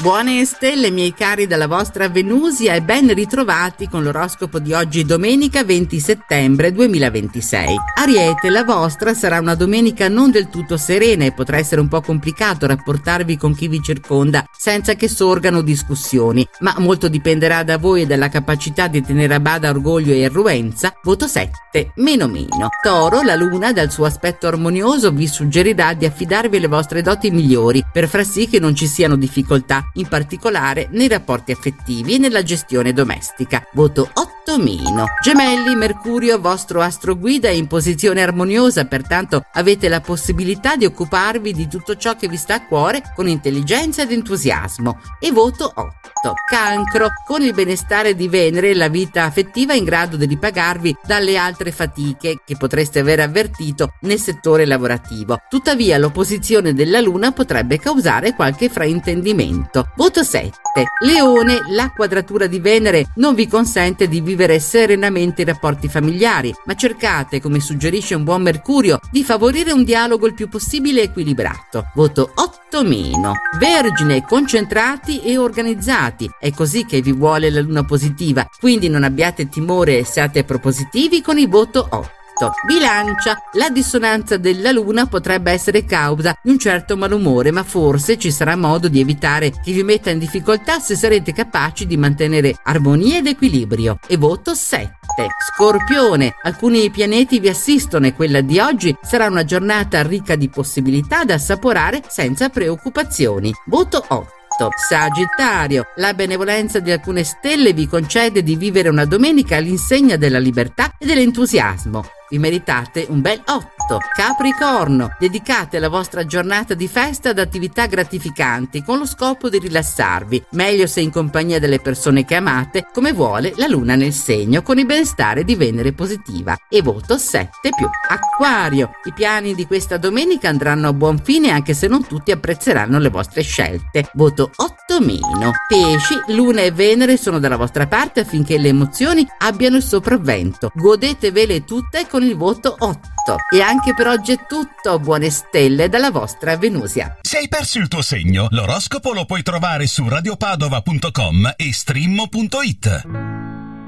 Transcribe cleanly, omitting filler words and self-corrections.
Buone stelle, miei cari, dalla vostra Venusia, e ben ritrovati con l'oroscopo di oggi, domenica 20 settembre 2026. Ariete, la vostra sarà una domenica non del tutto serena e potrà essere un po' complicato rapportarvi con chi vi circonda senza che sorgano discussioni, ma molto dipenderà da voi e dalla capacità di tenere a bada orgoglio e irruenza. Voto 7, meno. Toro, la luna dal suo aspetto armonioso vi suggerirà di affidarvi alle vostre doti migliori per far sì che non ci siano difficoltà, in particolare nei rapporti affettivi e nella gestione domestica. Voto 8-. Gemelli, Mercurio, vostro astro guida, è in posizione armoniosa, pertanto avete la possibilità di occuparvi di tutto ciò che vi sta a cuore con intelligenza ed entusiasmo. E voto 8. Cancro, con il benestare di Venere la vita affettiva è in grado di ripagarvi dalle altre fatiche che potreste aver avvertito nel settore lavorativo. Tuttavia l'opposizione della luna potrebbe causare qualche fraintendimento. Voto 7. Leone, la quadratura di Venere non vi consente di vivere serenamente i rapporti familiari, ma cercate, come suggerisce un buon Mercurio, di favorire un dialogo il più possibile equilibrato. Voto 8-. Vergine, concentrati e organizzati, è così che vi vuole la luna positiva, quindi non abbiate timore e siate propositivi con il voto 8. Bilancia, la dissonanza della luna potrebbe essere causa di un certo malumore, ma forse ci sarà modo di evitare che vi metta in difficoltà se sarete capaci di mantenere armonia ed equilibrio. E voto 7. Scorpione, alcuni pianeti vi assistono e quella di oggi sarà una giornata ricca di possibilità da assaporare senza preoccupazioni. Voto 8. Sagittario, la benevolenza di alcune stelle vi concede di vivere una domenica all'insegna della libertà e dell'entusiasmo. Vi meritate un bel 8. Capricorno, dedicate la vostra giornata di festa ad attività gratificanti con lo scopo di rilassarvi, meglio se in compagnia delle persone che amate, come vuole la luna nel segno, con il benestare di Venere positiva. E voto 7+. Acquario, i piani di questa domenica andranno a buon fine anche se non tutti apprezzeranno le vostre scelte. Voto 8-. Pesci, luna e Venere sono dalla vostra parte affinché le emozioni abbiano il sopravvento. Godetevele tutte con il voto 8. E anche per oggi è tutto. Buone stelle dalla vostra Venusia. Se hai perso il tuo segno, l'oroscopo lo puoi trovare su radiopadova.com e stream.it.